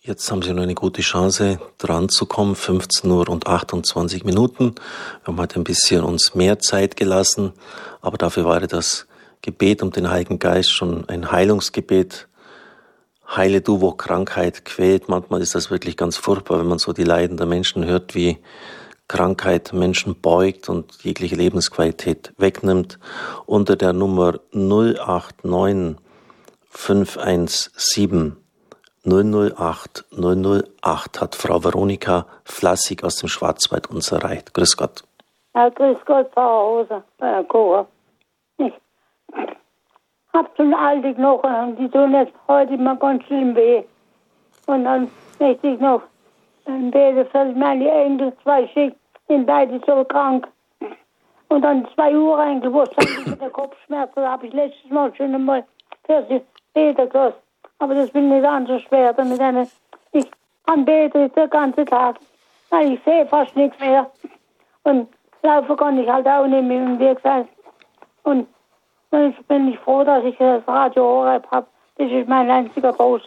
Jetzt haben Sie noch eine gute Chance, dran zu kommen. 15 Uhr und 28 Minuten. Wir haben heute ein bisschen uns mehr Zeit gelassen, aber dafür war das Gebet um den Heiligen Geist schon ein Heilungsgebet. Heile du, wo Krankheit quält. Manchmal ist das wirklich ganz furchtbar, wenn man so die Leiden der Menschen hört, wie Krankheit Menschen beugt und jegliche Lebensqualität wegnimmt. Unter der Nummer 089 517 008 008 hat Frau Veronika Flassig aus dem Schwarzwald uns erreicht. Grüß Gott. Ja, grüß Gott, Frau Hauser, Chor. Ich hab schon alte Knochen und die tun jetzt heute immer ganz schlimm weh. Und dann möchte ich noch beten für meine Enkel, 2 Stück, sind beide so krank. Und dann 2 Urenkel, wo es dann mit der Kopfschmerzen, da habe ich letztes Mal schon einmal für sie beten gelassen. Aber das bin nicht ganz so schwer. Damit ich kann beten den ganzen Tag. Weil ich sehe fast nichts mehr. Und laufen kann ich halt auch nicht mehr, wie gesagt. Und dann bin ich froh, dass ich das Radio Horeb habe. Das ist mein einziger Trost.